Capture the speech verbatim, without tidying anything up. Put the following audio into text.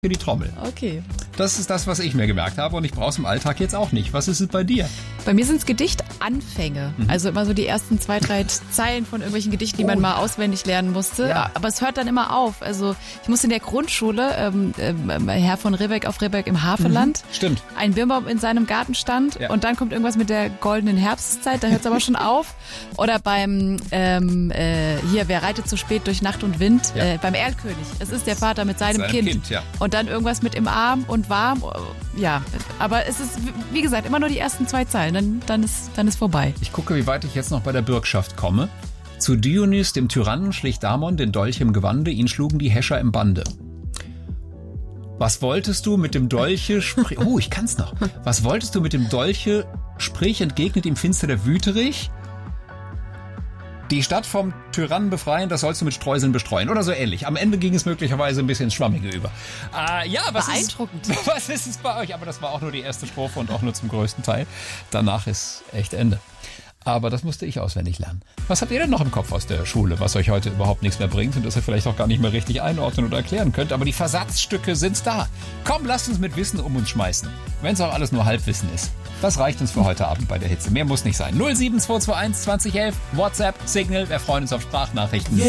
für die Trommel. Okay. Das ist das, was ich mir gemerkt habe und ich brauche es im Alltag jetzt auch nicht. Was ist es bei dir? Bei mir sind es Gedichtanfänge. Mhm. Also immer so die ersten zwei, drei Zeilen von irgendwelchen Gedichten, die oh, man mal auswendig lernen musste. Ja. Aber es hört dann immer auf. Also ich musste in der Grundschule, ähm, ähm, Herr von Ribbeck auf Ribbeck im Havelland. Mhm. Stimmt. Ein Birnbaum in seinem Garten stand ja. und dann kommt irgendwas mit der goldenen Herbstzeit, da hört es aber schon auf. Oder beim, ähm, äh, hier, wer reitet so spät durch Nacht und Wind? Ja. Äh, beim Erlkönig. Es ist der Vater mit seinem, seinem Kind. kind ja. Und dann irgendwas mit im Arm und warm. Ja, aber es ist, wie gesagt, immer nur die ersten zwei Zeilen, dann, dann, ist, dann ist vorbei. Ich gucke, wie weit ich jetzt noch bei der Bürgschaft komme. Zu Dionys, dem Tyrannen, schlich Damon den Dolch im Gewande, ihn schlugen die Häscher im Bande. Was wolltest du mit dem Dolche, sprich, oh, ich kann's noch. Was wolltest du mit dem Dolche, sprich, entgegnet ihm finster der Wüterich? Die Stadt vom Tyrannen befreien, das sollst du mit Streuseln bestreuen. Oder so ähnlich. Am Ende ging es möglicherweise ein bisschen ins Schwammige über. Äh, ja, was Beeindruckend. Ist, was ist es bei euch? Aber das war auch nur die erste Strophe und auch nur zum größten Teil. Danach ist echt Ende. Aber das musste ich auswendig lernen. Was habt ihr denn noch im Kopf aus der Schule, was euch heute überhaupt nichts mehr bringt und das ihr vielleicht auch gar nicht mehr richtig einordnen oder erklären könnt? Aber die Versatzstücke sind da. Komm, lasst uns mit Wissen um uns schmeißen. Wenn es auch alles nur Halbwissen ist. Das reicht uns für heute Abend bei der Hitze. Mehr muss nicht sein. null sieben zwei zwei eins zwanzig elf, WhatsApp, Signal. Wir freuen uns auf Sprachnachrichten.